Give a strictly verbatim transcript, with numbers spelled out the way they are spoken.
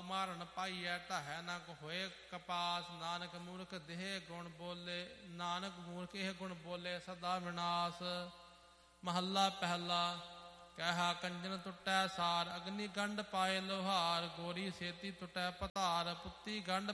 ਮਾਰਨ ਪਾਈਐ ਢਾਹੈ ਨਾ ਕੋ ਹੋਏ ਕਪਾਸ। ਨਾਨਕ ਮੂਰਖ ਦੇਹ ਗੁਣ ਬੋਲੇ, ਨਾਨਕ ਮੂਰਖ ਇਹ ਗੁਣ ਬੋਲੇ ਸਦਾ ਵਿਨਾਸ਼। ਮਹੱਲਾ ਪਹਿਲਾ। ਕਹਿਆ ਕੰਜਨ ਟੁੱਟੈ ਸਾਰ, ਅਗਨੀ ਗੰਢ ਪਾਏ ਲੋਹਾਰ। ਗੋਰੀ ਸੇਤੀ ਟੁੱਟੈ ਪਧਾਰ, ਪੁੱਤੀ ਗੰਢ